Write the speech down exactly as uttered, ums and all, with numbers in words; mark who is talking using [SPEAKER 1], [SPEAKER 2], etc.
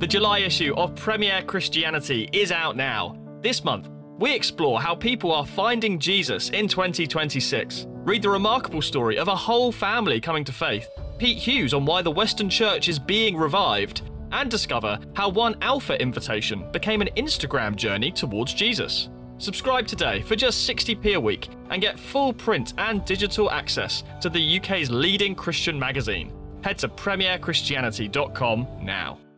[SPEAKER 1] The July issue of Premier Christianity is out now. This month, we explore how people are finding Jesus in twenty twenty-six. Read the remarkable story of a whole family coming to faith. Pete Hughes on why the Western Church is being revived. And discover how one Alpha invitation became an Instagram journey towards Jesus. Subscribe today for just sixty p a week and get full print and digital access to the U K's leading Christian magazine. Head to premier christianity dot com now.